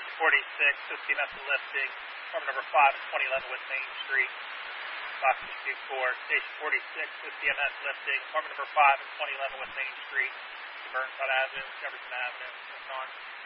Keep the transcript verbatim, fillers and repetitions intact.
Station forty-six, C M S lifting, apartment number five and twenty eleven West Main Street. Box two four, Station forty-six, C M S lifting, apartment number five and twenty eleven West Main Street. Burnside Avenue, Jefferson Avenue, what's on?